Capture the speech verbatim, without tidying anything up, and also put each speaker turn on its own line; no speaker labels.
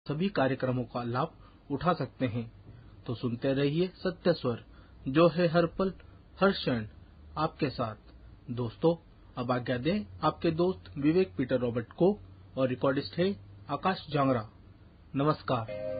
सभी कार्यक्रमों का लाभ उठा सकते हैं। तो सुनते रहिए सत्य स्वर, जो है हर पल हर क्षण आपके साथ। दोस्तों, अब आज्ञा दें आपके दोस्त विवेक पीटर रॉबर्ट को, और रिकॉर्डिस्ट है आकाश जांगरा। नमस्कार।